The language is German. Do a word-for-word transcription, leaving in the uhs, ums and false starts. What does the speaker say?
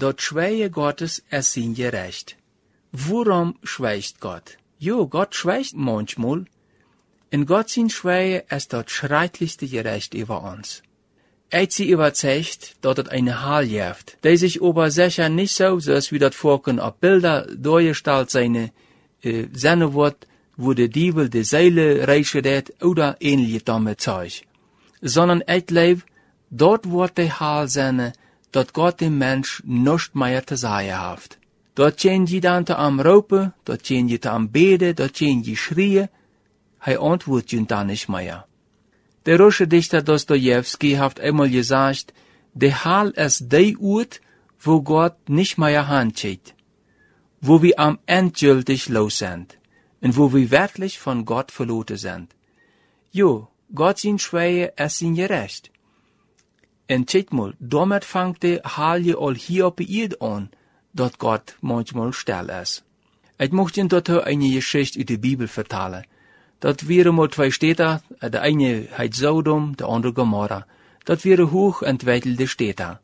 dat Schweige Gottes es sein gerecht. Worum schweigt Gott? Jo, Gott schweigt manchmal. In Gott sein Schweige ist das schrecklichste Gerecht über uns. Er sie überzeugt, dass es eine Haal gibt, die sich aber sicher nicht so, als wie das vorkommt, auf Bilder dargestellt seine, äh, seine Wort, wo der Diebel die Seele reichert oder ähnlich damit Zeug. Sondern ich glaube, dort wird die Haal sein, dass Gott dem Mensch nicht mehr zu sagen hat. Dort können die dann am Ropen, dort können die am Beten, dort können die schreien, er antwortet ihnen dann nicht mehr. Der russische Dichter Dostojewski hat einmal gesagt, der Haal ist der Ort, wo Gott nicht mehr handschiebt, wo wir am endgültig los sind und wo wir wirklich von Gott verloren sind. Jo, Gott sein Schweige ist sein Gerecht. Und schaut mal, damit fängt der Haal ja all hier auf die Erde an, dass Gott manchmal still ist. Ich möchte Ihnen dort eine Geschichte aus der Bibel vertellen. Dat wären mal zwei Städte, der eine heißt Sodom, der andere Gomorra. Dat wären hochentwickelte Städte.